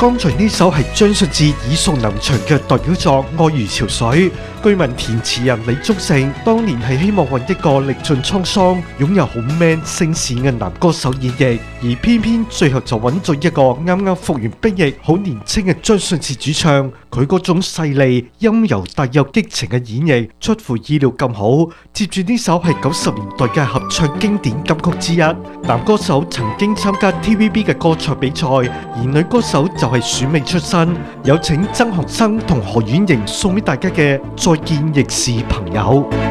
剛才呢首係張信哲耳熟能詳嘅代表作《愛如潮水》。據聞填詞人李宗盛當年係希望揾一個歷盡滄桑、擁有好 man 聲線嘅男歌手演繹，而偏偏最後就揾咗一個啱啱服完兵役、好年輕嘅張信哲主唱。佢嗰種細膩、陰柔帶有激情嘅演繹，出乎意料咁好。接住呢首係90年代嘅合唱經典金曲之一。男歌手曾經參加 TVB 嘅歌唱比賽，而女歌手就係選美出身。有請曾學生同何婉瑩送俾大家嘅《再見亦是朋友》。